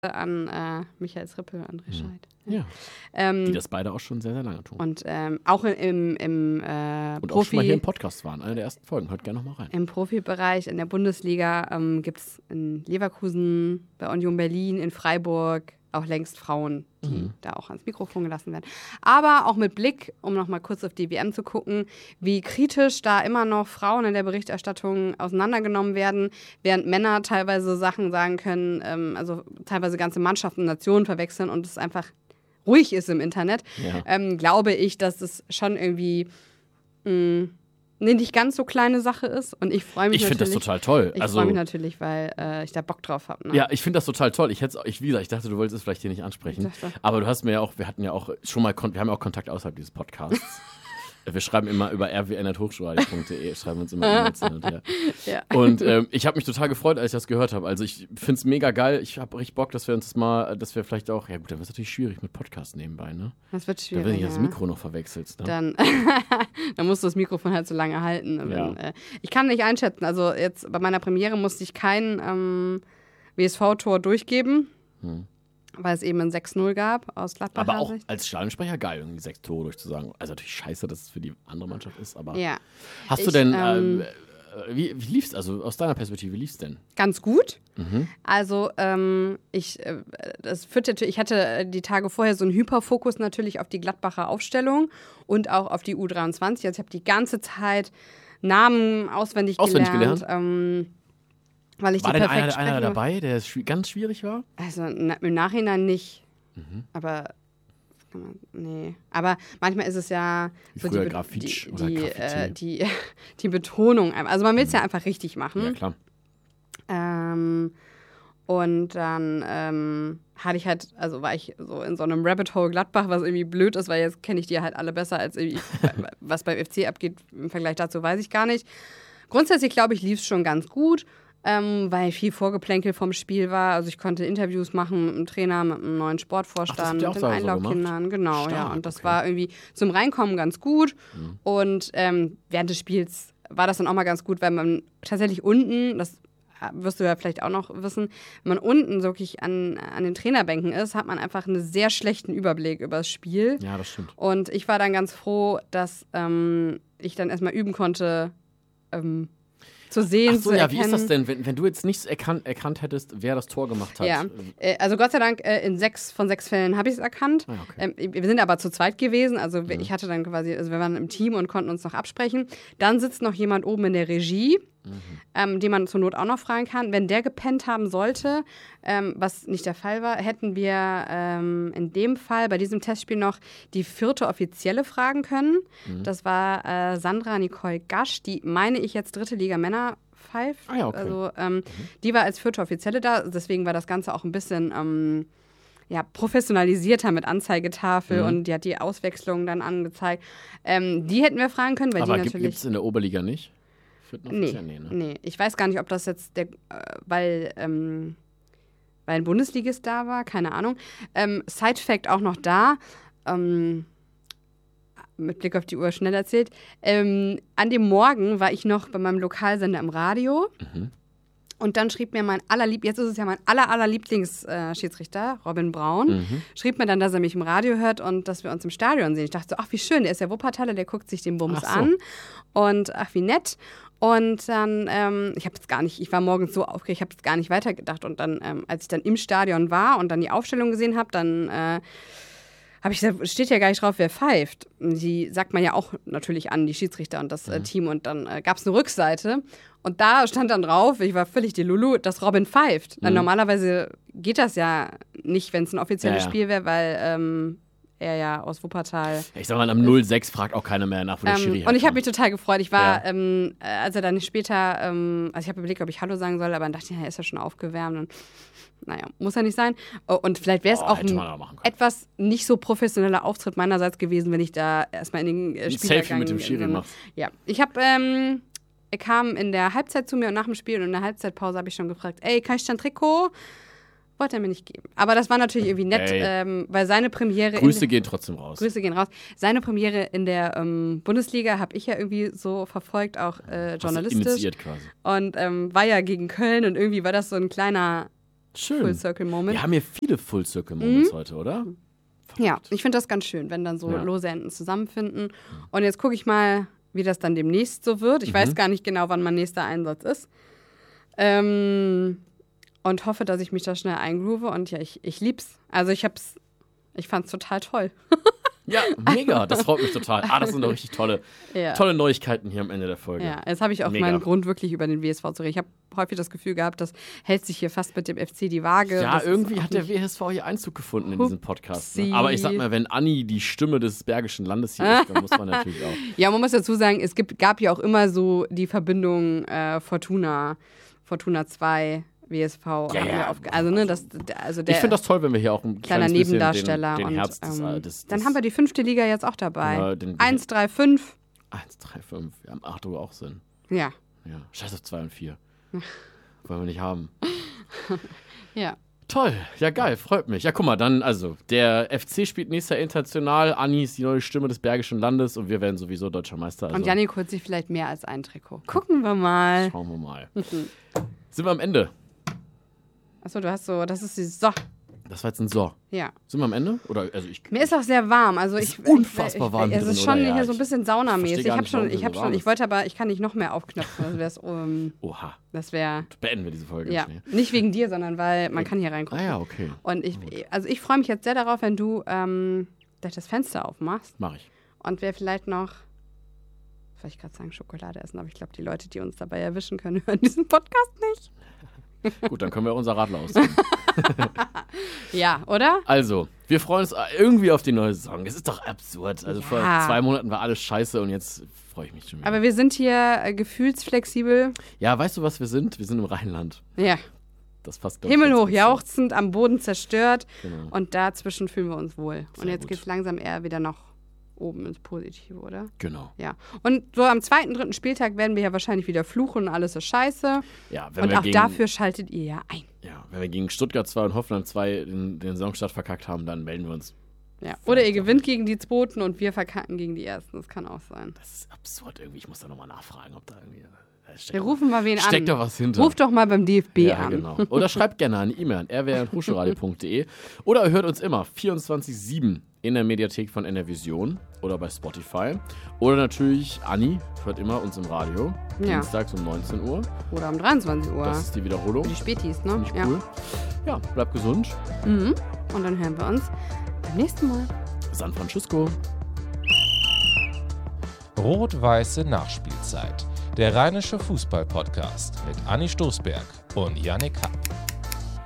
an Michael Rippel und André Scheidt. Ja. Die das beide auch schon sehr, sehr lange tun. Und auch im und auch schon mal hier im Podcast waren, eine der ersten Folgen. Hört gerne nochmal rein. Im Profibereich, in der Bundesliga gibt es in Leverkusen, bei Union Berlin, in Freiburg auch längst Frauen, die da auch ans Mikrofon gelassen werden. Aber auch mit Blick, um nochmal kurz auf die WM zu gucken, wie kritisch da immer noch Frauen in der Berichterstattung auseinandergenommen werden, während Männer teilweise Sachen sagen können, also teilweise ganze Mannschaften und Nationen verwechseln und es einfach ruhig ist im Internet, glaube ich, dass es schon irgendwie eine nicht ganz so kleine Sache ist. Und ich freue mich natürlich. Ich finde das total toll. Ich freue mich natürlich, weil ich da Bock drauf habe. Ne? Ja, ich finde das total toll. Wie gesagt, ich dachte, du wolltest es vielleicht hier nicht ansprechen. Aber du hast mir ja auch, wir hatten ja auch schon mal, wir haben ja auch Kontakt außerhalb dieses Podcasts. Wir schreiben immer über rwn@hochschulradio.de, schreiben uns immer E-Mails hin und her. Ja. Und ich habe mich total gefreut, als ich das gehört habe. Also ich finde es mega geil. Ich habe richtig Bock, dass wir vielleicht auch, ja gut, dann wird es natürlich schwierig mit Podcast nebenbei, ne? Das wird schwierig, wenn du das Mikro noch verwechselst. Ne? Dann musst du das Mikrofon halt so lange halten. Ja. Ich kann nicht einschätzen. Also jetzt bei meiner Premiere musste ich kein WSV-Tor durchgeben. Weil es eben ein 6-0 gab aus Gladbach. Aber auch als Stadionsprecher geil, irgendwie 6 Tore durchzusagen. Also natürlich scheiße, dass es für die andere Mannschaft ist, aber hast du denn, wie lief's, also aus deiner Perspektive, wie lief's denn? Ganz gut. Also ich hatte die Tage vorher so einen Hyperfokus natürlich auf die Gladbacher Aufstellung und auch auf die U23. Also ich habe die ganze Zeit Namen auswendig gelernt. Weil ich war die denn perfekt einer dabei, der ganz schwierig war? Also im Nachhinein nicht. Aber nee. Aber manchmal ist es ja wie so früher Grafitsch oder die Betonung. Also man will es ja einfach richtig machen. Ja, klar. Und dann hatte ich halt, also war ich so in so einem Rabbit Hole Gladbach, was irgendwie blöd ist, weil jetzt kenne ich die halt alle besser als irgendwie, was beim FC abgeht. Im Vergleich dazu weiß ich gar nicht. Grundsätzlich, glaube ich, lief es schon ganz gut. Weil viel Vorgeplänkel vom Spiel war. Also ich konnte Interviews machen mit dem Trainer, mit einem neuen Sportvorstand, mit den Einlaufkindern. Genau, stark, ja. Und das war irgendwie zum Reinkommen ganz gut. Und während des Spiels war das dann auch mal ganz gut, weil man tatsächlich unten, das wirst du ja vielleicht auch noch wissen, wenn man unten wirklich an den Trainerbänken ist, hat man einfach einen sehr schlechten Überblick über das Spiel. Ja, das stimmt. Und ich war dann ganz froh, dass ich dann erstmal üben konnte, zu sehen, zu erkennen. Wie ist das denn, wenn du jetzt nicht erkannt hättest, wer das Tor gemacht hat? Ja, also Gott sei Dank, in 6 von 6 Fällen habe ich es erkannt. Okay. Wir sind aber zu zweit gewesen, also ich hatte dann quasi, also wir waren im Team und konnten uns noch absprechen. Dann sitzt noch jemand oben in der Regie, den man zur Not auch noch fragen kann. Wenn der gepennt haben sollte, was nicht der Fall war, hätten wir in dem Fall bei diesem Testspiel noch die 4. Offizielle fragen können. Das war Sandra Nicole Gasch, die, meine ich, jetzt 3. Liga Männer pfeift. Okay. Also die war als 4. Offizielle da, deswegen war das Ganze auch ein bisschen professionalisierter mit Anzeigetafel und die hat die Auswechslung dann angezeigt. Die hätten wir fragen können, weil aber die natürlich... gibt es in der Oberliga nicht? Nee. Ich weiß gar nicht, ob das jetzt weil ein Bundesligist da war, keine Ahnung. Side-Fact auch noch da, mit Blick auf die Uhr schnell erzählt. An dem Morgen war ich noch bei meinem Lokalsender im Radio. Und dann schrieb mir jetzt ist es ja mein aller Lieblingsschiedsrichter, Robin Braun, schrieb mir dann, dass er mich im Radio hört und dass wir uns im Stadion sehen. Ich dachte so, ach wie schön, der ist ja Wuppertaler, der guckt sich den Bums an. Und ach wie nett. Und dann, ich war morgens so aufgeregt, ich habe es gar nicht weitergedacht. Und dann, als ich dann im Stadion war und dann die Aufstellung gesehen habe, dann habe ich gesagt, steht ja gar nicht drauf, wer pfeift. Die sagt man ja auch natürlich an, die Schiedsrichter und das Team. Und dann gab es eine Rückseite. Und da stand dann drauf, ich war völlig die Lulu, dass Robin pfeift. Normalerweise geht das ja nicht, wenn es ein offizielles Spiel wäre, weil er ja aus Wuppertal. Ich sag mal, am 0-6 fragt auch keiner mehr nach, wo der Schiri Und ich habe mich total gefreut. Ich war, als er dann später, also ich habe überlegt, ob ich Hallo sagen soll, aber dann dachte ich, er ist ja schon aufgewärmt. Und, naja, muss ja nicht sein. Und vielleicht wäre es auch ein etwas nicht so professioneller Auftritt meinerseits gewesen, wenn ich da erstmal in den Spielergang... Selfie mit dem Schiri machst. Ja, er kam in der Halbzeit zu mir und nach dem Spiel und in der Halbzeitpause habe ich schon gefragt, ey, kann ich dein Trikot? Wollte er mir nicht geben. Aber das war natürlich irgendwie nett, weil seine Premiere... Grüße gehen trotzdem raus. Grüße gehen raus. Seine Premiere in der Bundesliga habe ich ja irgendwie so verfolgt, auch journalistisch. Initiiert quasi. Und war ja gegen Köln und irgendwie war das so ein kleiner Schön. Full-Circle-Moment. Wir haben hier viele Full-Circle-Moments heute, oder? Ja, ich finde das ganz schön, wenn dann so lose Enden zusammenfinden. Und jetzt gucke ich mal, wie das dann demnächst so wird. Ich weiß gar nicht genau, wann mein nächster Einsatz ist. Und hoffe, dass ich mich da schnell eingroove. Und ja, ich lieb's. Also ich fand's total toll. Ja, mega. Das freut mich total. Das sind doch richtig tolle Neuigkeiten hier am Ende der Folge. Ja, jetzt habe ich auch meinen Grund, wirklich über den WSV zu reden. Ich habe häufig das Gefühl gehabt, das hält sich hier fast mit dem FC die Waage. Ja, irgendwie hat der WSV hier Einzug gefunden in diesen Podcast. Ne? Aber ich sag mal, wenn Anni die Stimme des Bergischen Landes hier ist, dann muss man natürlich auch. Ja, man muss dazu sagen, es gab ja auch immer so die Verbindung Fortuna 2, WSV. Also, ne, ich finde das toll, wenn wir hier auch ein kleiner Nebendarsteller den Herz des dann haben wir die 5. Liga jetzt auch dabei. 1-3-5. 1-3-5. Ja, macht aber auch Sinn. Ja. Scheiß auf 2 und 4. Wollen wir nicht haben. Ja. Toll. Ja, geil. Freut mich. Ja, guck mal, dann, also, der FC spielt nächstes Jahr international. Anni ist die neue Stimme des Bergischen Landes und wir werden sowieso Deutscher Meister. Also. Und Jannik holt sich vielleicht mehr als ein Trikot. Gucken wir mal. Schauen wir mal. Sind wir am Ende? Achso, das ist die So. Das war jetzt ein So. Ja. Sind wir am Ende? Mir ist auch sehr warm. Also ist unfassbar warm. Es ist schon hier so ein bisschen saunamäßig. Ich wollte aber, ich kann nicht noch mehr aufknöpfen. Oha. Das wäre. Beenden wir diese Folge. Ja. Nicht wegen dir, sondern weil man kann hier reingucken. Ja, okay. Und ich freue mich jetzt sehr darauf, wenn du gleich das Fenster aufmachst. Mach ich. Und wir vielleicht noch, soll ich gerade sagen, Schokolade essen, aber ich glaube, die Leute, die uns dabei erwischen können, hören diesen Podcast nicht. Gut, dann können wir unser Radler ausziehen. Ja, oder? Also, wir freuen uns irgendwie auf die neue Saison. Es ist doch absurd. Also vor 2 Monaten war alles scheiße und jetzt freue ich mich schon wieder. Aber wir sind hier gefühlsflexibel. Ja, weißt du, was wir sind? Wir sind im Rheinland. Ja. Das passt, himmelhoch jauchzend, am Boden zerstört. Genau. Und dazwischen fühlen wir uns wohl. Sehr und jetzt gut. geht es langsam eher wieder noch oben ins Positive, oder? Genau. Ja. Und so am 2., 3. Spieltag werden wir ja wahrscheinlich wieder fluchen und alles ist scheiße. Ja, und auch dafür schaltet ihr ja ein. Ja, wenn wir gegen Stuttgart 2 und Hoffenheim 2 den Saisonstart verkackt haben, dann melden wir uns. Ja. Oder ihr gewinnt gegen die 2. und wir verkacken gegen die 1. Das kann auch sein. Das ist absurd irgendwie. Ich muss da nochmal nachfragen, ob da irgendwie... Wir rufen mal wen an. Steckt doch was hinter. Ruft doch mal beim DFB an. Genau. Oder schreibt gerne eine E-Mail an rwr@hochschulradio.de oder hört uns immer 24/7 in der Mediathek von NRVision oder bei Spotify. Oder natürlich, Anni hört immer uns im Radio, dienstags um 19 Uhr. Oder um 23 Uhr. Das ist die Wiederholung. Die Spätis, ne? Finde ich cool. Ja, bleibt gesund. Mhm. Und dann hören wir uns beim nächsten Mal. San Francisco. Rot-Weiße Nachspielzeit. Der Rheinische Fußball-Podcast mit Anni Stoßberg und Jannik Happ.